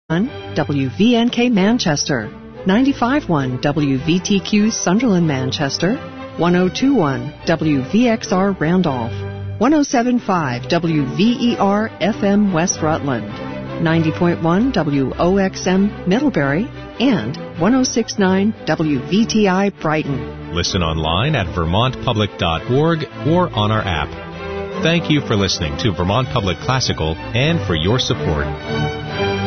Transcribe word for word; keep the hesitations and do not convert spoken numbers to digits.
W V N K Manchester, ninety-five point one W V T Q Sunderland Manchester, one oh two point one W V X R Randolph, one oh seven point five W V E R F M West Rutland, ninety point one W O X M Middlebury, and one oh six point nine W V T I Brighton. Listen online at vermont public dot org or on our app. Thank you for listening to Vermont Public Classical and for your support.